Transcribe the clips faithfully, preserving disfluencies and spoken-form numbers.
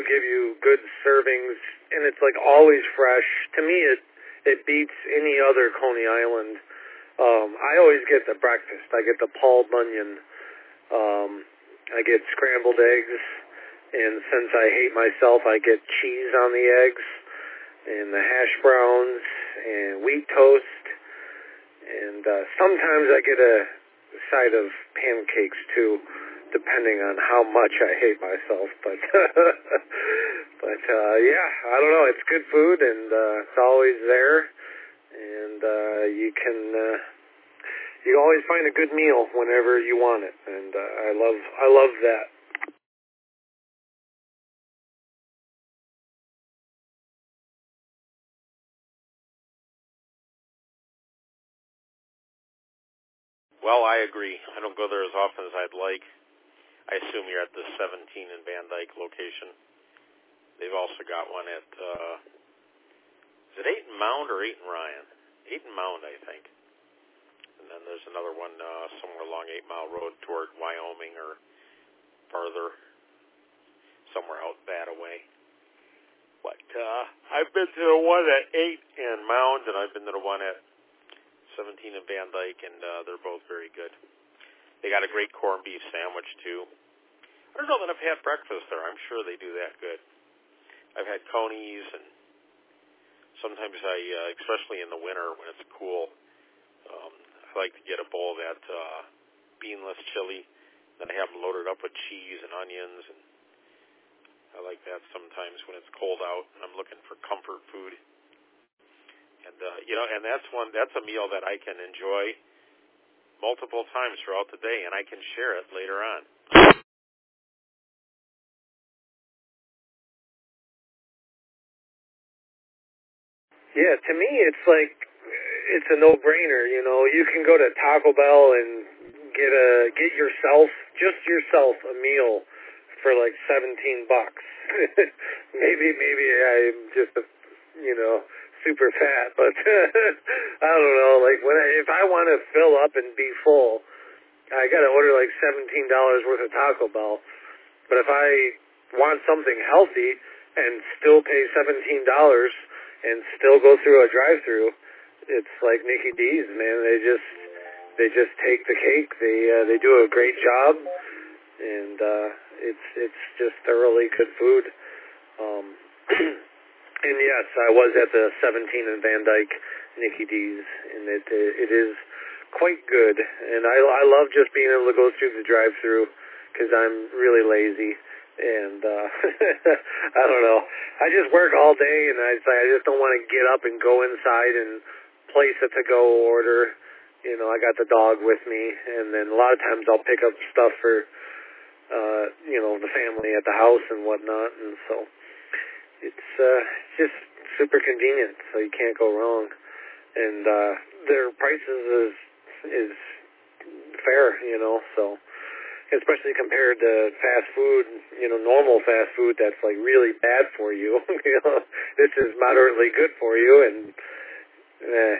give you good servings, and it's like always fresh. To me, it it beats any other Coney Island. Um, I always get the breakfast. I get the Paul Bunyan. Um, I get scrambled eggs, and since I hate myself, I get cheese on the eggs, and the hash browns, and wheat toast, and uh, sometimes I get a side of pancakes too, depending on how much I hate myself. But but uh, yeah, I don't know. It's good food, and uh, it's always there, and uh, you can uh, you always find a good meal whenever you want it, and uh, I love I love that. Well, I agree. I don't go there as often as I'd like. I assume you're at the seventeen in Van Dyke location. They've also got one at, uh, is it eight and Mound or eight and Ryan? eight and Mound, I think. And then there's another one uh, somewhere along eight Mile Road toward Wyoming or farther, somewhere out that way. But uh, I've been to the one at eight in Mound, and I've been to the one at seventeen in Van Dyke, and uh, they're both very good. They got a great corned beef sandwich, too. I don't know that I've had breakfast there. I'm sure they do that good. I've had conies, and sometimes I, uh, especially in the winter when it's cool, um, I like to get a bowl of that uh, beanless chili. Then I have them loaded up with cheese and onions, and I like that sometimes when it's cold out and I'm looking for comfort food. And uh, you know, and that's one that's a meal that I can enjoy multiple times throughout the day, and I can share it later on. Yeah, to me, it's like it's a no-brainer. You know, you can go to Taco Bell and get a get yourself just yourself a meal for like seventeen bucks. maybe maybe I'm just a, you know, super fat, but I don't know. Like when I, if I want to fill up and be full, I got to order like seventeen dollars worth of Taco Bell. But if I want something healthy and still pay seventeen dollars and still go through a drive-through, it's like Nicky D's, man. They just they just take the cake. They uh, they do a great job, and uh, it's it's just thoroughly good food. Um, and yes, I was at the seventeen in Van Dyke, Nicky D's, and it it is quite good. And I I love just being able to go through the drive-through because I'm really lazy. And uh, I don't know. I just work all day, and I I just don't want to get up and go inside and place a to-go order. You know, I got the dog with me, and then a lot of times I'll pick up stuff for, uh, you know, the family at the house and whatnot. And so it's uh, just super convenient, so you can't go wrong. And uh, their prices is is fair, you know, so. Especially compared to fast food, you know, normal fast food that's like really bad for you. You know, this is moderately good for you, and eh,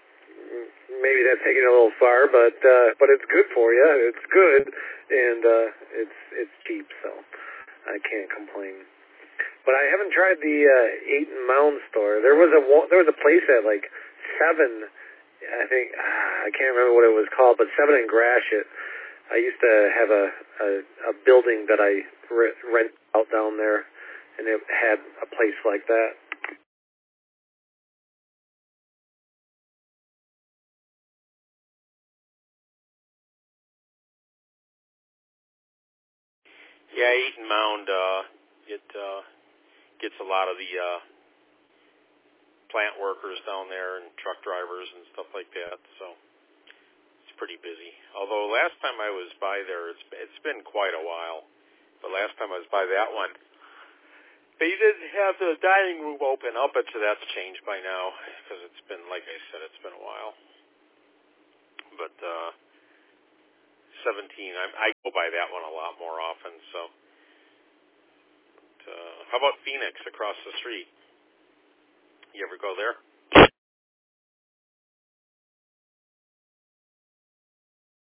maybe that's taking it a little far, but uh, but it's good for you. It's good, and uh, it's it's cheap, so I can't complain. But I haven't tried the uh, Eight and Mound store. There was a there was a place at like Seven, I think I can't remember what it was called, but Seven and Gratiot. I used to have a, a, a building that I re- rent out down there, and it had a place like that. Yeah, Eaton Mound, uh, it uh, gets a lot of the uh, plant workers down there and truck drivers and stuff like that, so it's pretty busy. Although last time I was by there, it's it's been quite a while, but last time I was by that one, they didn't have the dining room open. I'll bet you that's changed by now, because it's been, like I said, it's been a while. But uh, seventeen, I, I go by that one a lot more often, so. But, uh, how about Phoenix across the street? You ever go there?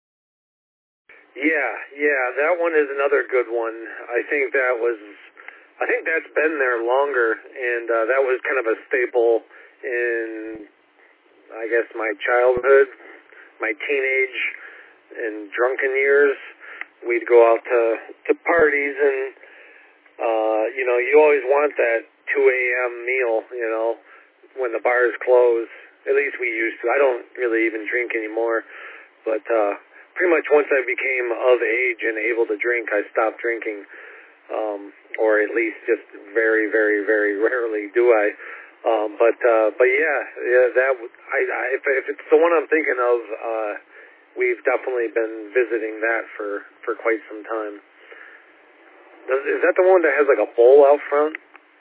Yeah, yeah, that one is another good one. I think that was I think that's been there longer, and uh, that was kind of a staple in, I guess, my childhood, my teenage and drunken years. We'd go out to, to parties, and, uh, you know, you always want that two a.m. meal, you know, when the bars close. At least we used to. I don't really even drink anymore, but uh, pretty much once I became of age and able to drink, I stopped drinking, um, or at least just very, very, very rarely do I. Um, but uh, but yeah, yeah, that I, I if, if it's the one I'm thinking of, uh, we've definitely been visiting that for, for quite some time. Does, is that the one that has like a bowl out front?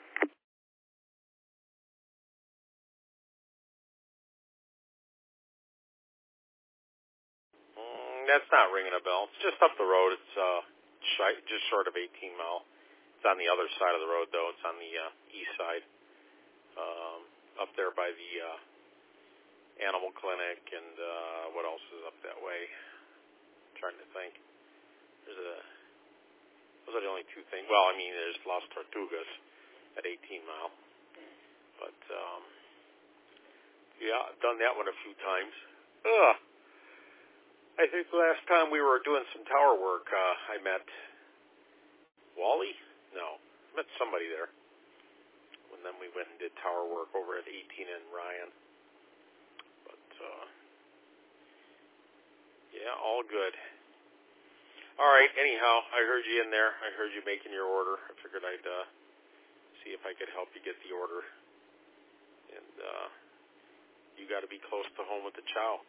That's not ringing a bell. It's just up the road. It's uh, shy, just short of eighteen mile. It's on the other side of the road, though. It's on the uh, east side, um, up there by the uh, animal clinic, and uh, what else is up that way? I'm trying to think. There's a. Those are the only two things. Well, I mean, there's Las Tortugas at eighteen mile, but um, yeah, I've done that one a few times. Ugh. I think the last time we were doing some tower work, uh, I met Wally? No, I met somebody there. And then we went and did tower work over at eighteen and Ryan. But, uh, yeah, all good. All right, anyhow, I heard you in there. I heard you making your order. I figured I'd uh, see if I could help you get the order. And uh, you got to be close to home with the chow.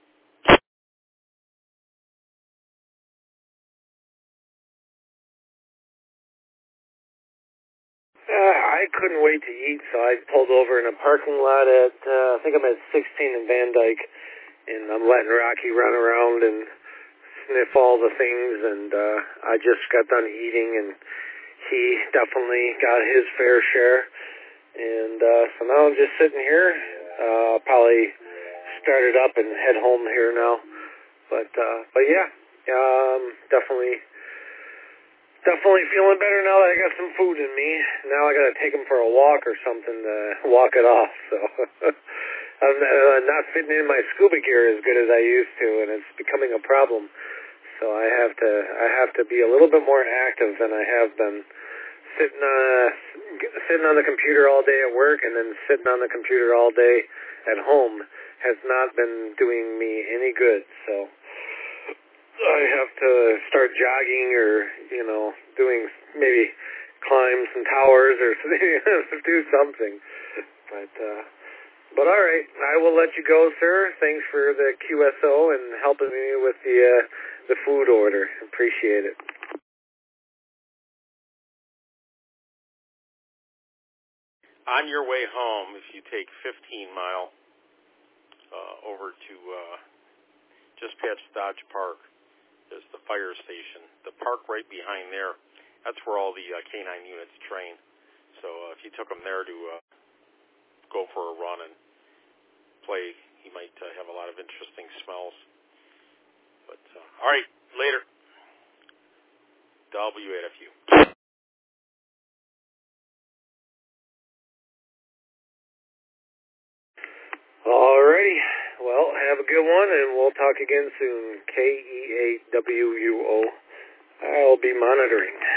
Uh, I couldn't wait to eat, so I pulled over in a parking lot at, uh, I think I'm at sixteen in Van Dyke, and I'm letting Rocky run around and sniff all the things, and uh, I just got done eating, and he definitely got his fair share, and uh, so now I'm just sitting here. Uh, I'll probably start it up and head home here now, but, uh, but yeah, um, definitely... Definitely feeling better now that I got some food in me. Now I got to take him for a walk or something to walk it off. So I'm uh, not fitting in my scuba gear as good as I used to, and it's becoming a problem. So I have to I have to be a little bit more active than I have been. Sitting uh, sitting on the computer all day at work and then sitting on the computer all day at home has not been doing me any good. So I have to start jogging or, you know, doing maybe climb some towers or do something. But, uh, but all right, I will let you go, sir. Thanks for the Q S O and helping me with the, uh, the food order. Appreciate it. On your way home, if you take fifteen mile uh, over to uh, just past Dodge Park, there's the fire station. The park right behind there, that's where all the uh, canine units train. So uh, if you took them there to uh, go for a run and play, you might uh, have a lot of interesting smells. But uh, all right, later. W eight F U. Alrighty. Well, have a good one, and we'll talk again soon. K E A W U O. I'll be monitoring.